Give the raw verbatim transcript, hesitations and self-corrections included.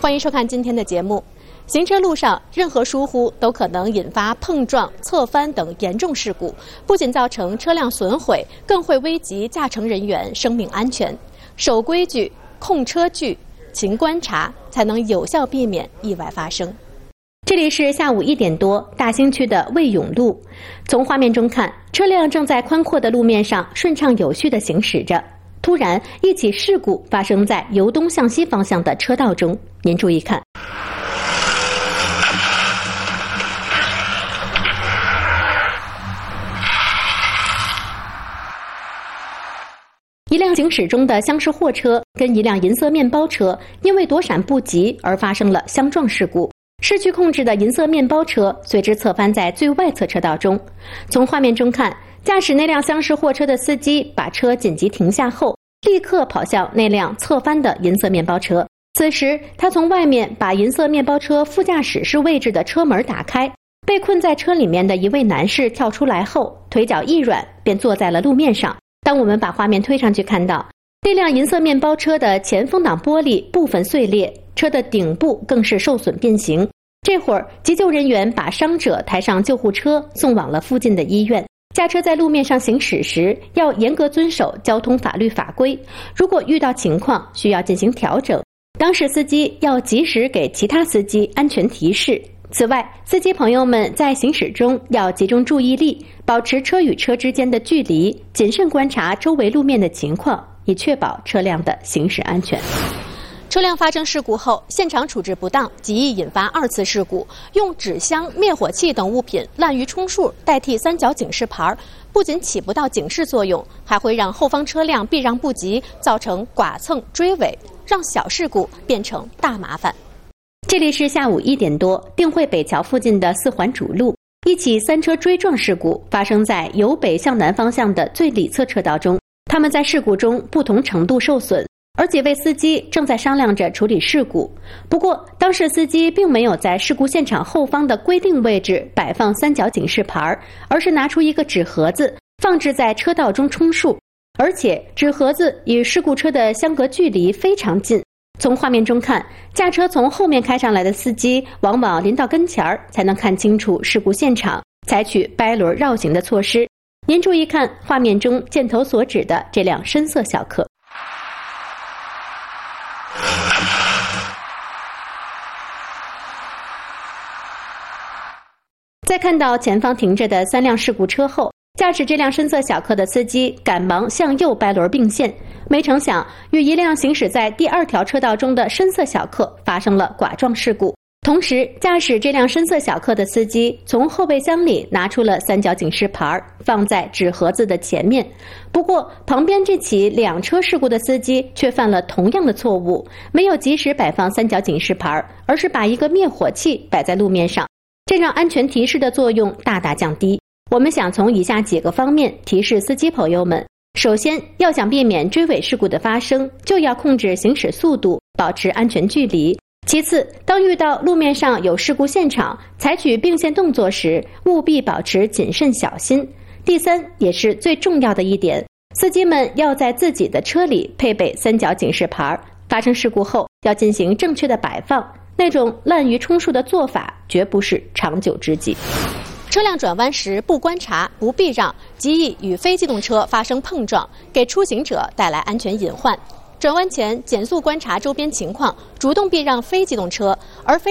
欢迎收看今天的节目。行车路上任何疏忽都可能引发碰撞、侧翻等严重事故，不仅造成车辆损毁，更会危及驾乘人员生命安全。守规矩、控车距、勤观察，才能有效避免意外发生。这里是下午一点多，大兴区的卫永路。从画面中看，车辆正在宽阔的路面上顺畅有序地行驶着。突然，一起事故发生在由东向西方向的车道中。您注意看，一辆行驶中的厢式货车跟一辆银色面包车因为躲闪不及而发生了相撞事故。失去控制的银色面包车随之侧翻在最外侧车道中。从画面中看，驾驶那辆厢式货车的司机把车紧急停下后，立刻跑向那辆侧翻的银色面包车。此时，他从外面把银色面包车副驾驶室位置的车门打开，被困在车里面的一位男士跳出来后，腿脚一软，便坐在了路面上。当我们把画面推上去，看到那辆银色面包车的前风挡玻璃部分碎裂，车的顶部更是受损变形。这会儿，急救人员把伤者抬上救护车，送往了附近的医院。驾车在路面上行驶时，要严格遵守交通法律法规。如果遇到情况需要进行调整，当事司机要及时给其他司机安全提示。此外，司机朋友们在行驶中要集中注意力，保持车与车之间的距离，谨慎观察周围路面的情况，以确保车辆的行驶安全。车辆发生事故后，现场处置不当，极易引发二次事故。用纸箱、灭火器等物品滥竽充数代替三角警示牌，不仅起不到警示作用，还会让后方车辆避让不及，造成剐蹭、追尾，让小事故变成大麻烦。这里是下午一点多，定慧北桥附近的四环主路，一起三车追撞事故发生在由北向南方向的最里侧车道中。他们在事故中不同程度受损，而几位司机正在商量着处理事故。不过，当事司机并没有在事故现场后方的规定位置摆放三角警示牌，而是拿出一个纸盒子放置在车道中充数，而且纸盒子与事故车的相隔距离非常近。从画面中看，驾车从后面开上来的司机往往临到跟前儿才能看清楚事故现场，采取掰轮绕行的措施。您注意看画面中箭头所指的这辆深色小客。在看到前方停着的三辆事故车后，驾驶这辆深色小客的司机赶忙向右掰轮并线，没成想与一辆行驶在第二条车道中的深色小客发生了剐撞事故。同时，驾驶这辆深色小客的司机从后备箱里拿出了三角警示牌，放在纸盒子的前面。不过，旁边这起两车事故的司机却犯了同样的错误，没有及时摆放三角警示牌，而是把一个灭火器摆在路面上，这让安全提示的作用大大降低。我们想从以下几个方面提示司机朋友们：首先，要想避免追尾事故的发生，就要控制行驶速度，保持安全距离。其次，当遇到路面上有事故现场，采取并线动作时，务必保持谨慎小心。第三，也是最重要的一点，司机们要在自己的车里配备三角警示牌，发生事故后要进行正确的摆放，那种滥竽充数的做法绝不是长久之计。车辆转弯时不观察、不避让，极易与非机动车发生碰撞，给出行者带来安全隐患。转弯前减速观察周边情况，主动避让非机动车，而非